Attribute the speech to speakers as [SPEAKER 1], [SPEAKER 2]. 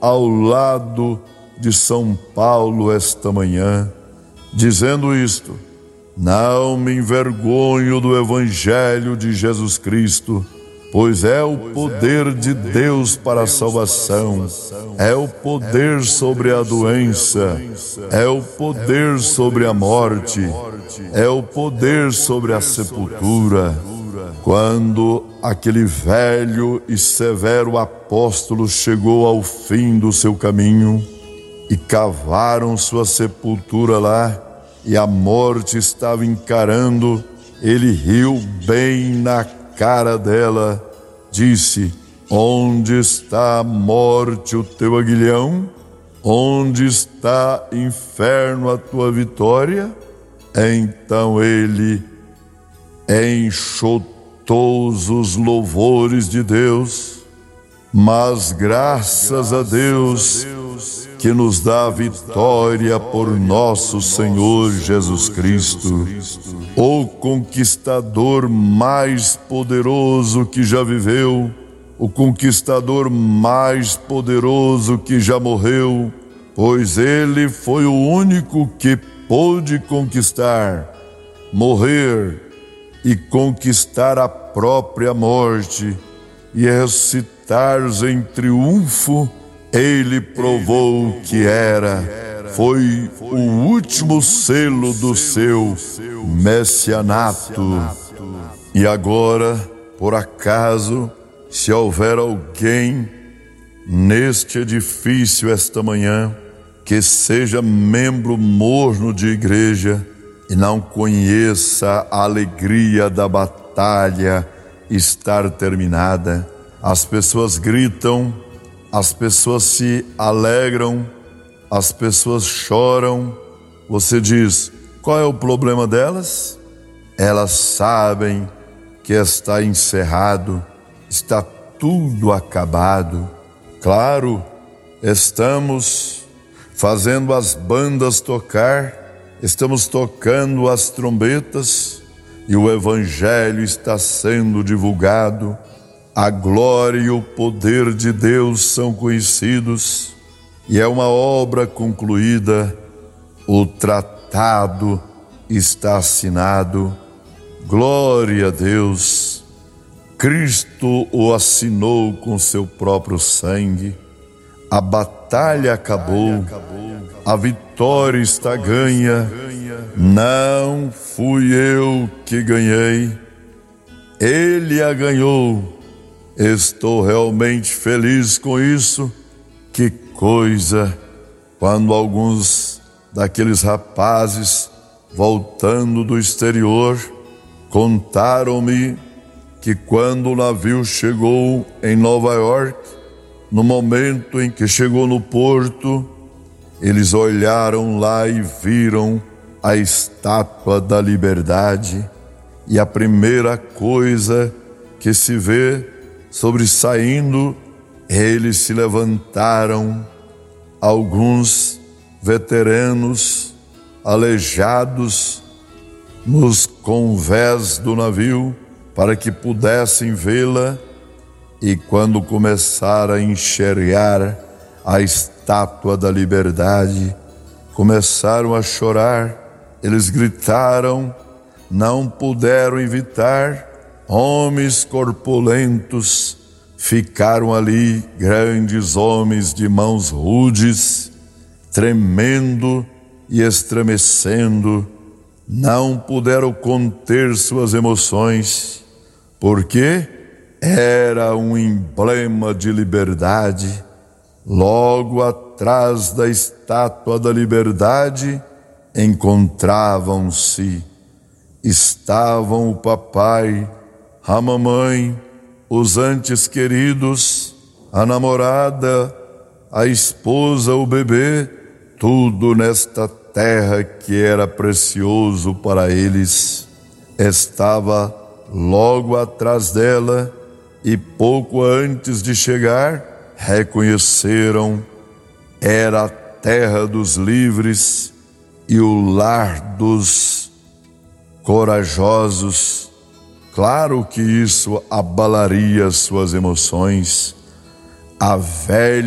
[SPEAKER 1] ao lado de São Paulo esta manhã, dizendo isto: não me envergonho do Evangelho de Jesus Cristo, pois é o poder de Deus para a salvação, é o poder sobre a doença, é o poder sobre a morte, é o poder sobre a sepultura. Quando aquele velho e severo apóstolo chegou ao fim do seu caminho e cavaram sua sepultura lá, e a morte estava encarando, ele riu bem na cara dela, disse: onde está a morte, o teu aguilhão? Onde está, inferno, a tua vitória? Então ele enxotou os louvores de Deus, mas graças a Deus que nos dá a vitória por nosso Senhor Jesus Cristo, o conquistador mais poderoso que já viveu, o conquistador mais poderoso que já morreu, pois ele foi o único que pôde conquistar, morrer e conquistar a própria morte e ressuscitar em triunfo. Ele provou que foi o último selo do seu messianato. E agora, por acaso, se houver alguém neste edifício esta manhã que seja membro morno de igreja e não conheça a alegria da batalha estar terminada, as pessoas gritam, as pessoas se alegram, as pessoas choram. Você diz: qual é o problema delas? Elas sabem que está encerrado, está tudo acabado. Claro, estamos fazendo as bandas tocar, estamos tocando as trombetas e o Evangelho está sendo divulgado. A glória e o poder de Deus são conhecidos e é uma obra concluída. O tratado está assinado. Glória a Deus. Cristo o assinou com seu próprio sangue. A batalha acabou. A vitória está ganha. Não fui eu que ganhei. Ele a ganhou. Estou realmente feliz com isso. Que coisa! Quando alguns daqueles rapazes, voltando do exterior, contaram-me que quando o navio chegou em Nova York, no momento em que chegou no porto, eles olharam lá e viram a Estátua da Liberdade, e a primeira coisa que se vê sobressaindo, eles se levantaram, alguns veteranos aleijados nos convés do navio, para que pudessem vê-la, e quando começaram a enxergar a Estátua da Liberdade, começaram a chorar. Eles gritaram, não puderam evitar. Homens corpulentos ficaram ali, grandes homens de mãos rudes, tremendo e estremecendo, não puderam conter suas emoções, porque era um emblema de liberdade. Logo atrás da Estátua da Liberdade estavam o papai, a mamãe, os antes queridos, a namorada, a esposa, o bebê, tudo nesta terra que era precioso para eles. Estava logo atrás dela, e pouco antes de chegar, reconheceram: era a terra dos livres e o lar dos corajosos. Claro que isso abalaria suas emoções. A velha